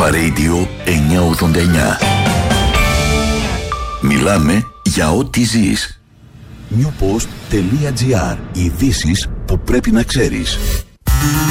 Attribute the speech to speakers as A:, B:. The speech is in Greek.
A: Alpha Radio 989. Μιλάμε για ό,τι ζεις. newpost.gr. Ειδήσεις που πρέπει να ξέρεις.